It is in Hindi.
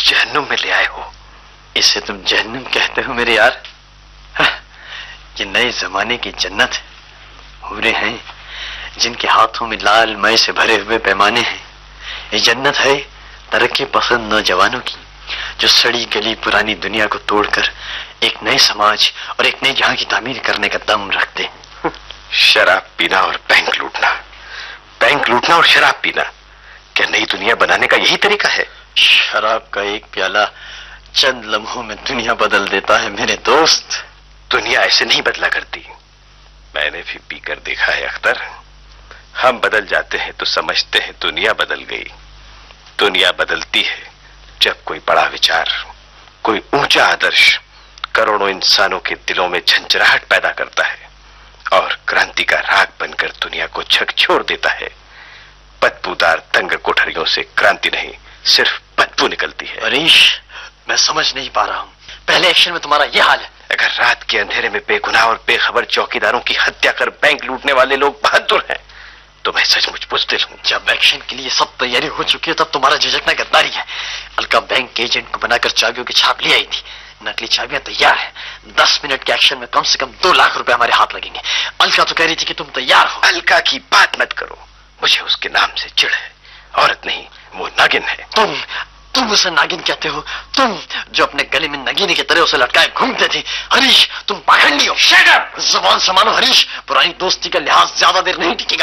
जहन्नुम में ले आए हो। इसे तुम जहन्नुम कहते हो मेरे यार? ये नए जमाने की जन्नत है। हूरें हैं जिनके हाथों में लाल मय से भरे हुए पैमाने हैं। ये जन्नत है तरक्की पसंद नौजवानों की, जो सड़ी गली पुरानी दुनिया को तोड़कर एक नए समाज और एक नए जहां की तामीर करने का दम रखते हैं। शराब पीना और बैंक लूटना, बैंक लूटना और शराब पीना, क्या नई दुनिया बनाने का यही तरीका है? शराब का एक प्याला चंद लम्हों में दुनिया बदल देता है मेरे दोस्त। दुनिया ऐसे नहीं बदला करती। मैंने भी पीकर देखा है अख्तर। हम बदल जाते हैं तो समझते हैं दुनिया बदल गई। दुनिया बदलती है जब कोई बड़ा विचार, कोई ऊंचा आदर्श करोड़ों इंसानों के दिलों में झंझराहट पैदा करता है और क्रांति का राग बनकर दुनिया को झकझोर देता है। बदबूदार तंग कोठरियों से क्रांति नहीं, सिर्फ बदबू निकलती है। हरीश, मैं समझ नहीं पा रहा हूं, पहले एक्शन में तुम्हारा यह हाल है। अगर रात के अंधेरे में बेगुनाह और बेखबर चौकीदारों की हत्या कर बैंक लूटने वाले लोग बहादुर हैं, तो मैं सचमुच बुज़दिल हूं। जब एक्शन के लिए सब तैयारी हो चुकी है तब तुम्हारा झिझकना गद्दारी है। अलका बैंक के एजेंट को बनाकर चाबियों की छाप ले आई थी। नकली चाबियां तैयार है। 10 मिनट के एक्शन में कम से कम 2 लाख रुपए हमारे हाथ लगेंगे। अलका तो कह रही थी कि तुम तैयार हो। अलका की बात मत करो, मुझे उसके नाम से चिढ़ है। औरत नहीं, वो नागिन है। तुम उसे नागिन कहते हो? तुम जो अपने गले में नगीने की तरह उसे लटकाए घूमते थे। हरीश, तुम पाखंडी हो। Shut up! जुबान संभालो हरीश, पुरानी दोस्ती का लिहाज ज्यादा देर नहीं टिकेगा।